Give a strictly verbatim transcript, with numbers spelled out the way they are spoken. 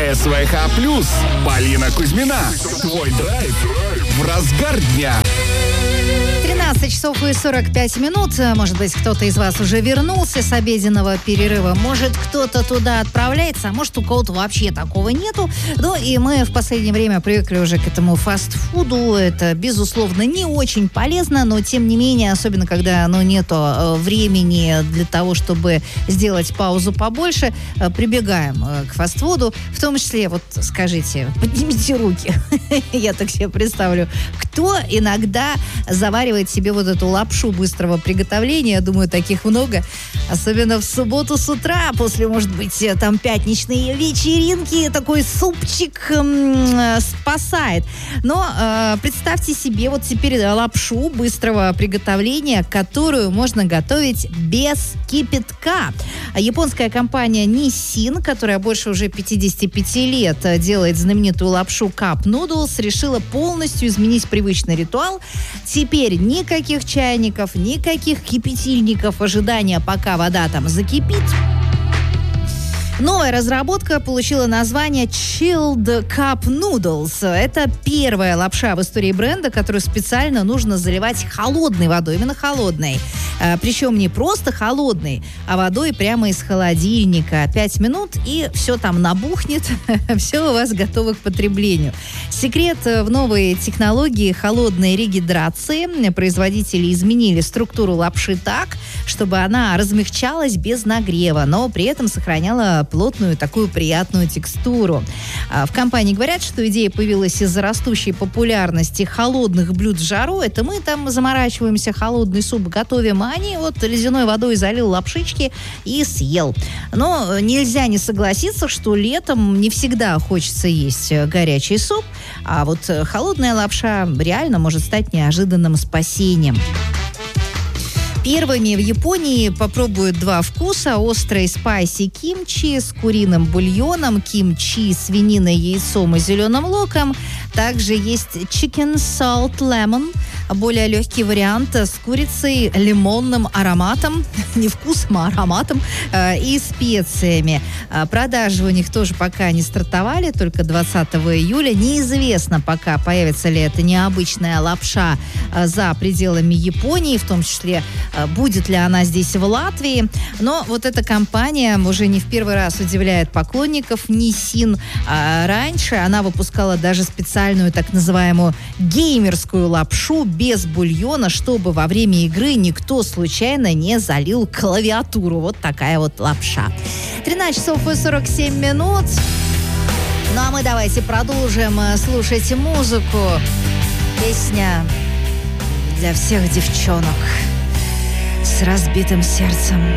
СВХ плюс, Полина Кузьмина. Твой драйв в разгар дня. тринадцать часов и сорок пять минут. Может быть, кто-то из вас уже вернулся с обеденного перерыва. Может, кто-то туда отправляется, а может, у кого-то вообще такого нету. Ну, и мы в последнее время привыкли уже к этому фастфуду. Это, безусловно, не очень полезно, но, тем не менее, особенно когда, ну, нету времени для того, чтобы сделать паузу побольше, прибегаем к фастфуду. В том числе, вот, скажите, поднимите руки. Я так себе представлю. Кто иногда заваривает себе вот эту лапшу быстрого приготовления? Я думаю, таких много. Особенно в субботу с утра, после, может быть, там пятничной вечеринки, такой супчик м- спасает. Но э, представьте себе вот теперь лапшу быстрого приготовления, которую можно готовить без кипятка. Японская компания Nissin, которая больше уже пятьдесят пять лет делает знаменитую лапшу Cup Noodles, решила полностью изменить привычный ритуал. Теперь никаких чайников, никаких кипятильников, ожидания, пока вода там закипит. Новая разработка получила название Chilled Cup Noodles. Это первая лапша в истории бренда, которую специально нужно заливать холодной водой, именно холодной. А, причем не просто холодной, а водой прямо из холодильника. Пять минут, и все там набухнет, все у вас готово к потреблению. Секрет в новой технологии холодной регидрации. Производители изменили структуру лапши так, чтобы она размягчалась без нагрева, но при этом сохраняла плотную такую приятную текстуру. В компании говорят, что идея появилась из-за растущей популярности холодных блюд в жару. Это мы там заморачиваемся, холодный суп готовим, а они вот ледяной водой залил лапшички и съел. Но нельзя не согласиться, что летом не всегда хочется есть горячий суп, а вот холодная лапша реально может стать неожиданным спасением. Первыми в Японии попробуют два вкуса. Острый спайси кимчи с куриным бульоном, кимчи, свининой, яйцом и зеленым луком. Также есть chicken salt lemon, более легкий вариант с курицей, лимонным ароматом, не вкусом, а ароматом, э, и специями. Продажи у них тоже пока не стартовали, только двадцатого июля. Неизвестно пока, появится ли эта необычная лапша э, за пределами Японии, в том числе э, будет ли она здесь в Латвии. Но вот эта компания уже не в первый раз удивляет поклонников Nissin. А раньше она выпускала даже специальную так называемую геймерскую лапшу без бульона, чтобы во время игры никто случайно не залил клавиатуру. Вот такая вот лапша. тринадцать часов и сорок семь минут. Ну а мы давайте продолжим слушать музыку. Песня для всех девчонок с разбитым сердцем.